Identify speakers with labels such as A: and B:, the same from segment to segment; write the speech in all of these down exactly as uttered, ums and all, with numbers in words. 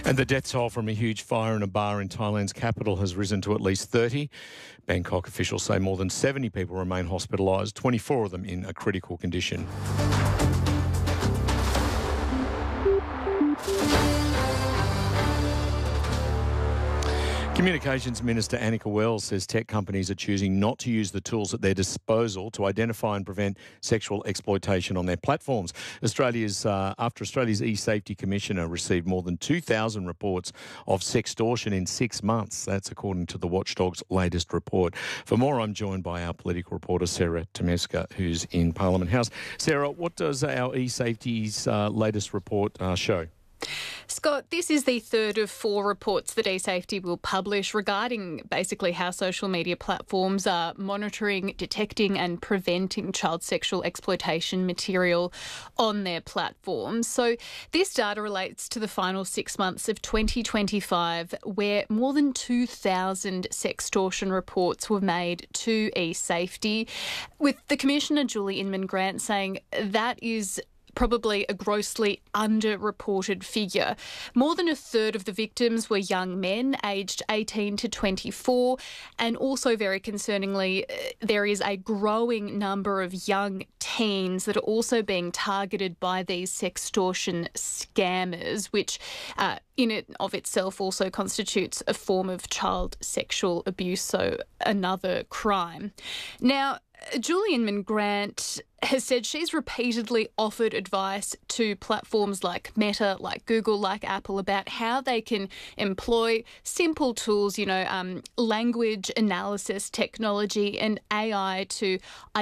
A: And the death toll from a huge fire in a bar in Thailand's capital has risen to at least thirty. Bangkok officials say more than seventy people remain hospitalised, twenty-four of them in a critical condition. Communications Minister Anika Wells says tech companies are choosing not to use the tools at their disposal to identify and prevent sexual exploitation on their platforms. Australia's uh, after Australia's e-Safety Commissioner received more than two thousand reports of sextortion in six months. That's according to the Watchdog's latest report. For more, I'm joined by our political reporter, Sarah Tomeska, who's in Parliament House. Sarah, what does our e-Safety's uh, latest report uh, show?
B: Scott, this is the third of four reports that eSafety will publish regarding basically how social media platforms are monitoring, detecting and preventing child sexual exploitation material on their platforms. So this data relates to the final six months of twenty twenty-five, where more than two thousand sextortion reports were made to eSafety, with the Commissioner, Julie Inman-Grant, saying that is probably a grossly underreported figure. More than a third of the victims were young men aged eighteen to twenty-four, and also very concerningly, there is a growing number of young teens that are also being targeted by these sextortion scammers, which uh, in it of itself also constitutes a form of child sexual abuse, so another crime. Now, Julie Inman-Grant has said she's repeatedly offered advice to platforms like Meta, like Google, like Apple about how they can employ simple tools, you know, um, language analysis technology and A I to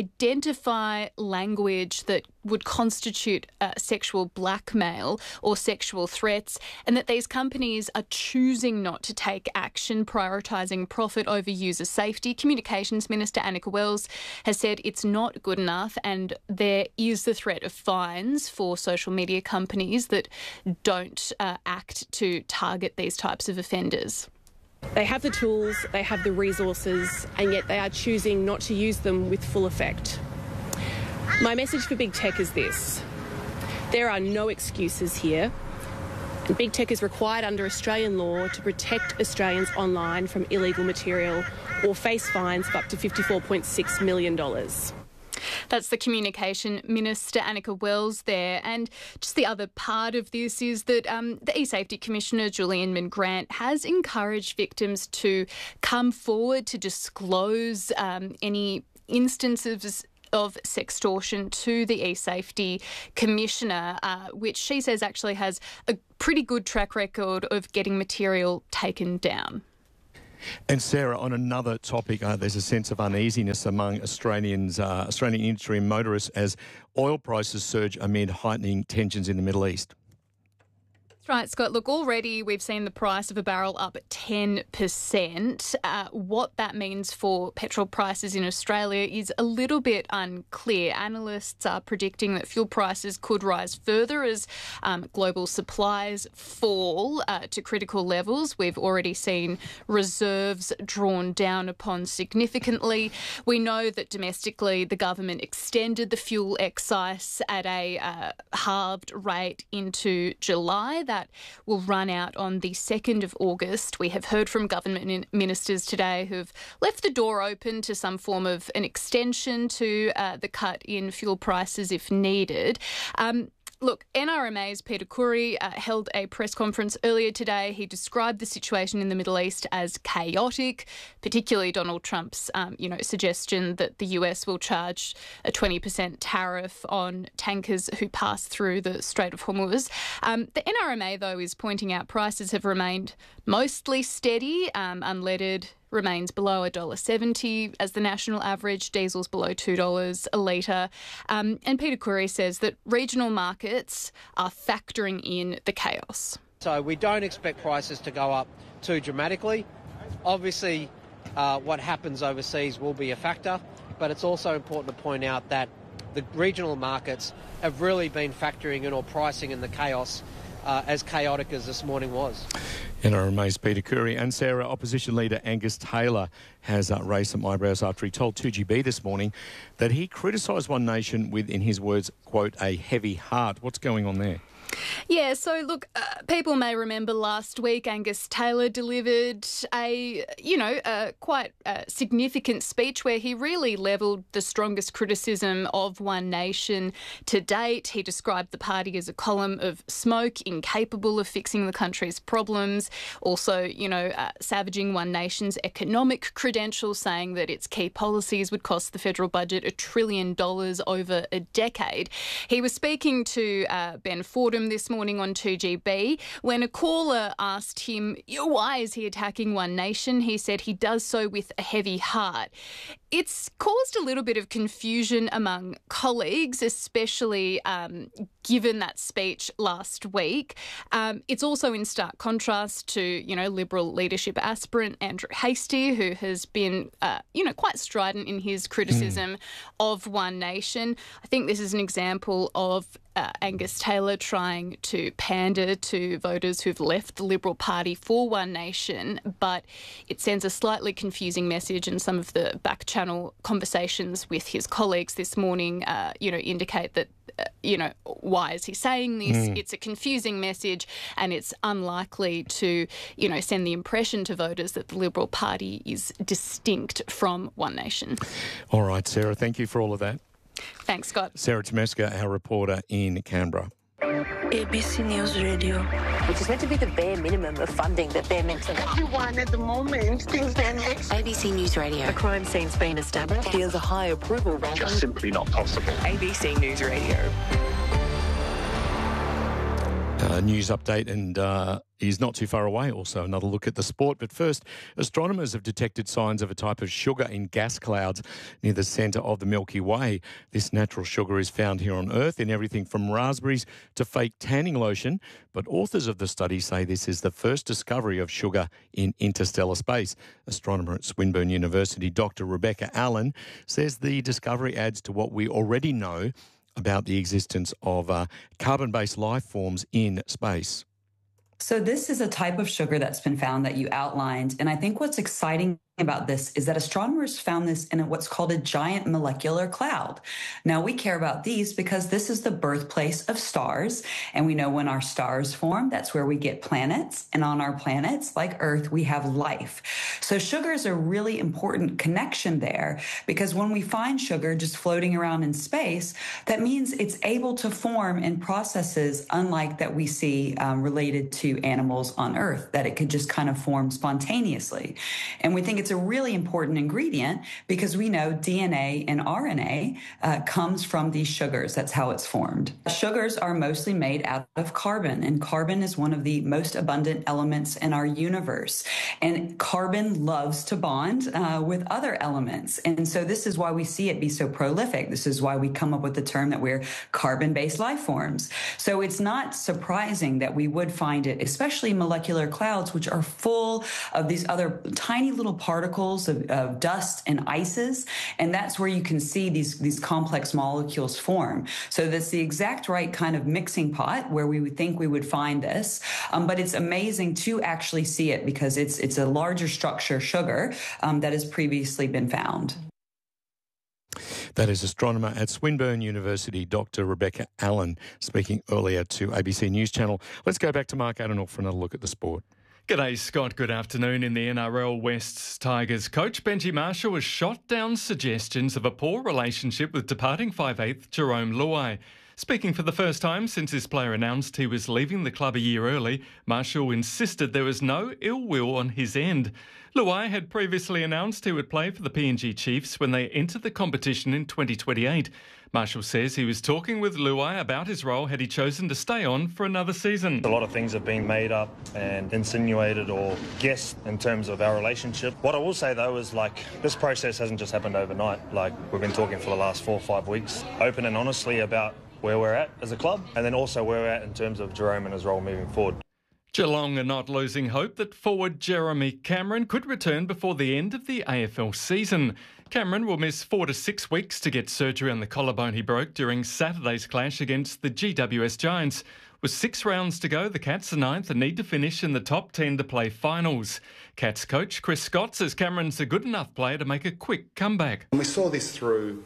B: identify language that would constitute uh, sexual blackmail or sexual threats, and that these companies are choosing not to take action, prioritising profit over user safety. Communications Minister Anika Wells has said it's not good enough, and there is the threat of fines for social media companies that don't uh, act to target these types of offenders.
C: They have the tools, they have the resources, and yet they are choosing not to use them with full effect. My message for big tech is this: there are no excuses here, and big tech is required under Australian law to protect Australians online from illegal material or face fines of up to fifty-four point six million dollars.
B: That's the Communication Minister, Anika Wells, there. And just the other part of this is that um, the eSafety Commissioner, Julie Inman-Grant, has encouraged victims to come forward to disclose um, any instances of sextortion to the eSafety Commissioner, uh, which she says actually has a pretty good track record of getting material taken down.
A: And Sarah, on another topic, uh, there's a sense of uneasiness among Australians, uh, Australian industry and motorists as oil prices surge amid heightening tensions in the Middle East.
B: Right, Scott. Look, already we've seen the price of a barrel up ten percent. Uh, what that means for petrol prices in Australia is a little bit unclear. Analysts are predicting that fuel prices could rise further as um, global supplies fall uh, to critical levels. We've already seen reserves drawn down upon significantly. We know that domestically the government extended the fuel excise at a uh, halved rate into July. That will run out on the second of August. We have heard from government ministers today who've left the door open to some form of an extension to uh, the cut in fuel prices if needed. Um, Look, N R M A's Peter Khoury uh, held a press conference earlier today. He described the situation in the Middle East as chaotic, particularly Donald Trump's, um, you know, suggestion that the U S will charge a twenty percent tariff on tankers who pass through the Strait of Hormuz. Um, the N R M A, though, is pointing out prices have remained mostly steady, um, unleaded remains below one dollar seventy as the national average. Diesel's below two dollars a litre. Um, and Peter Khoury says that regional markets are factoring in the chaos.
D: So we don't expect prices to go up too dramatically. Obviously, uh, what happens overseas will be a factor, but it's also important to point out that the regional markets have really been factoring in or pricing in the chaos, uh, as chaotic as this morning was.
A: N R M A's Peter Khoury. And Sarah, opposition leader Angus Taylor has uh, raised some eyebrows after he told two G B this morning that he criticised One Nation with, in his words, quote, a heavy heart. What's going on there?
B: Yeah, so look, uh, people may remember last week Angus Taylor delivered a, you know, a quite uh, significant speech where he really levelled the strongest criticism of One Nation to date. He described the party as a column of smoke, incapable of fixing the country's problems. Also, you know, uh, savaging One Nation's economic credentials, saying that its key policies would cost the federal budget a trillion dollars over a decade. He was speaking to uh, Ben Fordham this morning on two G B when a caller asked him, why is he attacking One Nation? He said he does so with a heavy heart. It's caused a little bit of confusion among colleagues, especially um, given that speech last week. Um, it's also in stark contrast to, you know, Liberal leadership aspirant Andrew Hastie, who has been, uh, you know, quite strident in his criticism mm. of One Nation. I think this is an example of Uh, Angus Taylor trying to pander to voters who've left the Liberal Party for One Nation, but it sends a slightly confusing message, and some of the back-channel conversations with his colleagues this morning, uh, you know, indicate that, uh, you know, why is he saying this? Mm. It's a confusing message, and it's unlikely to, you know, send the impression to voters that the Liberal Party is distinct from One Nation.
A: All right, Sarah, thank you for all of that.
B: Thanks, Scott.
A: Sarah Tomeska, our reporter in Canberra.
E: A B C News Radio.
F: Which is meant to be the bare minimum of funding that they're meant to have.
G: Everyone at the moment thinks they're next.
F: A B C News Radio.
E: A crime scene's been established.
F: There's a high approval rating.
H: Just simply not possible.
E: A B C News Radio.
A: Uh, news update and uh, is not too far away. Also, another look at the sport. But first, astronomers have detected signs of a type of sugar in gas clouds near the centre of the Milky Way. This natural sugar is found here on Earth in everything from raspberries to fake tanning lotion. But authors of the study say this is the first discovery of sugar in interstellar space. Astronomer at Swinburne University, Doctor Rebecca Allen, says the discovery adds to what we already know about the existence of uh, carbon-based life forms in space.
I: So this is a type of sugar that's been found that you outlined. And I think what's exciting about this is that astronomers found this in what's called a giant molecular cloud. Now, we care about these because this is the birthplace of stars. And we know when our stars form, that's where we get planets. And on our planets, like Earth, we have life. So sugar is a really important connection there, because when we find sugar just floating around in space, that means it's able to form in processes unlike that we see um, related to animals on Earth, that it could just kind of form spontaneously. And we think it's It's a really important ingredient because we know D N A and R N A uh, comes from these sugars. That's how it's formed. Sugars are mostly made out of carbon, and carbon is one of the most abundant elements in our universe. And carbon loves to bond uh, with other elements. And so this is why we see it be so prolific. This is why we come up with the term that we're carbon-based life forms. So it's not surprising that we would find it, especially molecular clouds, which are full of these other tiny little particles particles of, of dust and ices, and that's where you can see these, these complex molecules form. So that's the exact right kind of mixing pot where we would think we would find this, um, but it's amazing to actually see it because it's, it's a larger structure sugar um, that has previously been found.
A: That is astronomer at Swinburne University, Doctor Rebecca Allen, speaking earlier to A B C News Channel. Let's go back to Mark Adenoff for another look at the sport.
J: G'day, Scott. Good afternoon. In the N R L West's Tigers, coach Benji Marshall has shot down suggestions of a poor relationship with departing five eighth Jarome Luai. Speaking for the first time since his player announced he was leaving the club a year early, Marshall insisted there was no ill will on his end. Luai had previously announced he would play for the P N G Chiefs when they entered the competition in twenty twenty-eight. Marshall says he was talking with Luai about his role had he chosen to stay on for another season.
K: A lot of things have been made up and insinuated or guessed in terms of our relationship. What I will say, though, is like this process hasn't just happened overnight. Like we've been talking for the last four or five weeks, open and honestly about where we're at as a club and then also where we're at in terms of Jarome and his role moving forward.
J: Geelong are not losing hope that forward Jeremy Cameron could return before the end of the A F L season. Cameron will miss four to six weeks to get surgery on the collarbone he broke during Saturday's clash against the G W S Giants. With six rounds to go, the Cats are ninth and need to finish in the top ten to play finals. Cats coach Chris Scott says Cameron's a good enough player to make a quick comeback.
L: We saw this through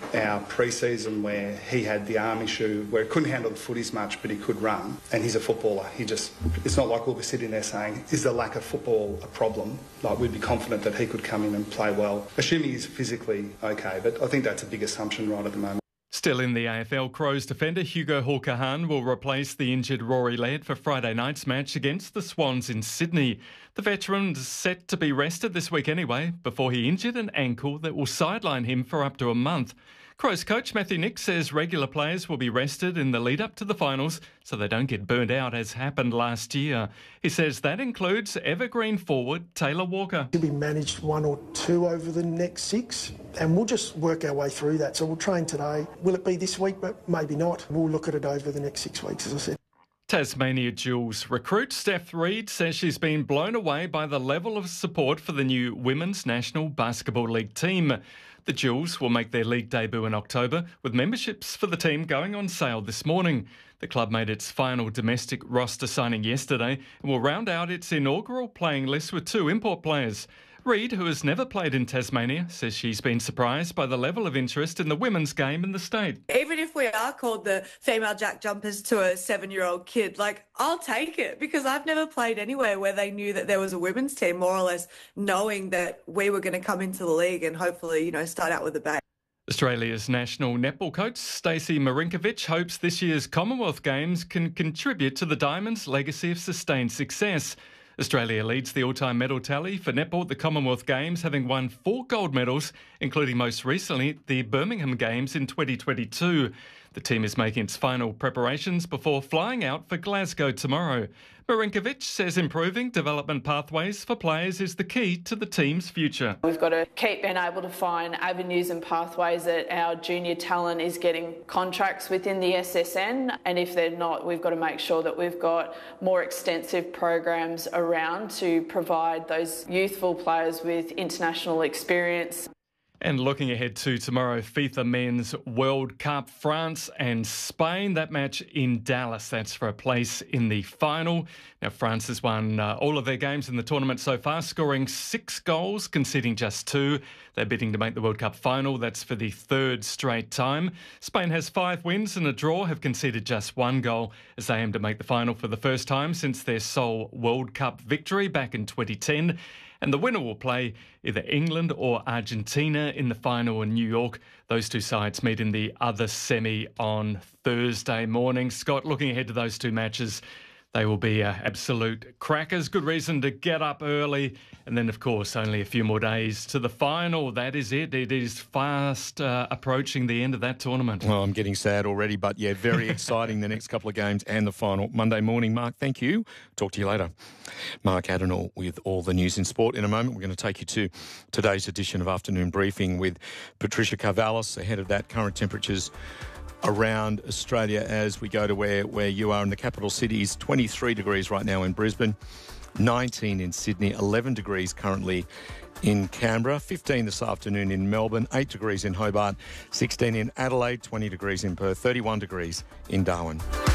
H: our pre-season where he had the arm issue, where he couldn't handle the footies much, but he could run, and he's a footballer. He just, it's not like we'll be sitting there saying, is the lack of football a problem? Like, we'd be confident that he could come in and play well, assuming he's physically okay, but I think that's a big assumption right at the moment.
J: Still in the A F L, Crows defender Hugo Hawker-Hahn will replace the injured Rory Laird for Friday night's match against the Swans in Sydney. The veteran's set to be rested this week anyway, before he injured an ankle that will sideline him for up to a month. Crows coach Matthew Nicks says regular players will be rested in the lead-up to the finals so they don't get burnt out as happened last year. He says that includes evergreen forward Taylor Walker.
L: He'll be managed one or two over the next six, and we'll just work our way through that. So we'll train today. Will it be this week? But maybe not. We'll look at it over the next six weeks, as I said.
J: Tasmania Jules recruit Steph Reid says she's been blown away by the level of support for the new Women's National Basketball League team. The Jules will make their league debut in October, with memberships for the team going on sale this morning. The club made its final domestic roster signing yesterday and will round out its inaugural playing list with two import players. Reid, who has never played in Tasmania, says she's been surprised by the level of interest in the women's game in the state.
M: Even if we are called the female jack jumpers to a seven-year-old kid, like, I'll take it, because I've never played anywhere where they knew that there was a women's team, more or less knowing that we were going to come into the league and hopefully, you know, start out with a bang.
J: Australia's national netball coach Stacey Marinkovic hopes this year's Commonwealth Games can contribute to the Diamonds' legacy of sustained success. Australia leads the all-time medal tally for netball at the Commonwealth Games, having won four gold medals, including most recently the Birmingham Games in twenty twenty-two. The team is making its final preparations before flying out for Glasgow tomorrow. Marinkovic says improving development pathways for players is the key to the team's future.
N: We've got to keep being able to find avenues and pathways that our junior talent is getting contracts within the S S N, and if they're not, we've got to make sure that we've got more extensive programs around to provide those youthful players with international experience.
J: And looking ahead to tomorrow, FIFA Men's World Cup, France and Spain. That match in Dallas. That's for a place in the final. Now, France has won uh, all of their games in the tournament so far, scoring six goals, conceding just two. They're bidding to make the World Cup final. That's for the third straight time. Spain has five wins and a draw, have conceded just one goal as they aim to make the final for the first time since their sole World Cup victory back in twenty ten. And the winner will play either England or Argentina in the final in New York. Those two sides meet in the other semi on Thursday morning. Scott, looking ahead to those two matches, they will be uh, absolute crackers. Good reason to get up early. And then, of course, only a few more days to the final. That is it. It is fast uh, approaching the end of that tournament.
A: Well, I'm getting sad already, but yeah, very exciting, the next couple of games and the final Monday morning. Mark, thank you. Talk to you later. Mark Adenall with all the news in sport. In a moment, we're going to take you to today's edition of Afternoon Briefing with Patricia Carvallis. Ahead of that, current temperatures around Australia as we go to where, where you are in the capital cities. twenty-three degrees right now in Brisbane, nineteen in Sydney, eleven degrees currently in Canberra, fifteen this afternoon in Melbourne, eight degrees in Hobart, sixteen in Adelaide, twenty degrees in Perth, thirty-one degrees in Darwin.